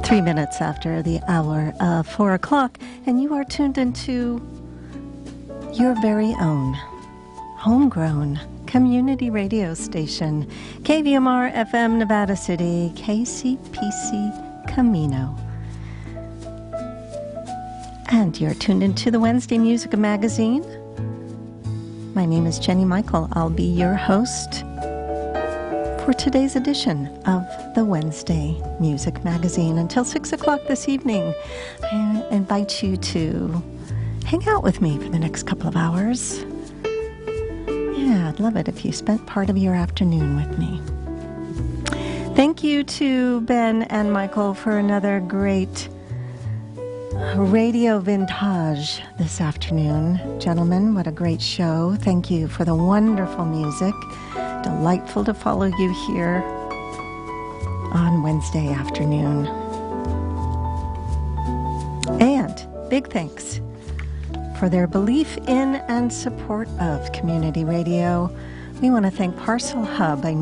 3 minutes after the hour of 4 o'clock, and you are tuned into your very own homegrown community radio station, KVMR FM Nevada City, KCPC Camino. And you're tuned into the Wednesday Music Magazine. My name is Jenny Michael. I'll be your host for today's edition of the Wednesday Music Magazine. Until 6 o'clock this evening, I invite you to hang out with me for the next couple of hours. Yeah, I'd love it if you spent part of your afternoon with me. Thank you to Ben and Michael for another great radio vintage this afternoon. Gentlemen, what a great show. Thank you for the wonderful music. Delightful to follow you here on Wednesday afternoon. And big thanks for their belief in and support of community radio. We want to thank Parcel Hub.